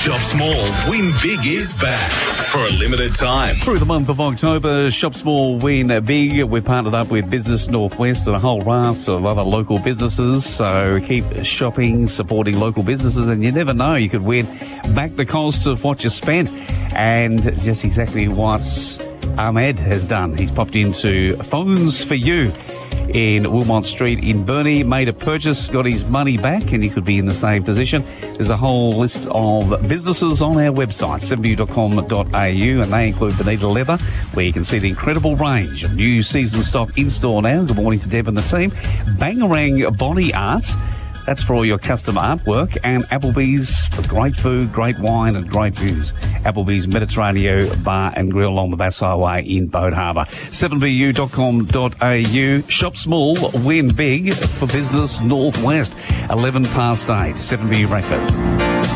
Shop Small, Win Big is back for a limited time. Through the month of October, Shop Small, Win Big. We've partnered up with Business Northwest and a whole raft of other local businesses. So keep shopping, supporting local businesses, and you never know, you could win back the cost of what you spent. And just exactly what Ahmed has done. He's popped into Phones for You in Wilmot Street in Burnie, made a purchase, got his money back, and he could be in the same position. There's a whole list of businesses on our website, 7view.com.au, and they include Bonita Leather, where you can see the incredible range of new season stock in store now. Good morning to Deb and the team. Bangarang Body Art, that's for all your custom artwork, and Applebee's for great food, great wine and great views. Applebee's Mediterranean Bar and Grill along the Bass Highway in Boat Harbour. 7vu.com.au. Shop small, win big for Business Northwest. 11 past 8, 7vu breakfast.